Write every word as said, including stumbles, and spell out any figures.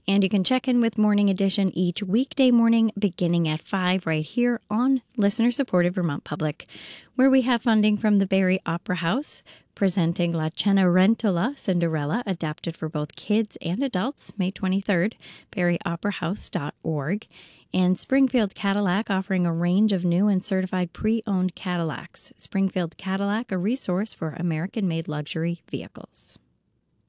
And you can check in with Morning Edition each weekday morning beginning at five right here on listener-supported Vermont Public, where we have funding from the Barrie Opera House, presenting La Cenerentola Cinderella, adapted for both kids and adults, May twenty-third, barrie opera house dot org, and Springfield Cadillac offering a range of new and certified pre-owned Cadillacs. Springfield Cadillac, a resource for American-made luxury vehicles.